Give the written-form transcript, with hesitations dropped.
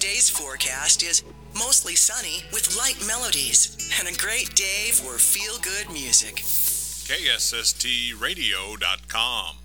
Today's forecast is mostly sunny with light melodies and a great day for feel-good music. KSSTradio.com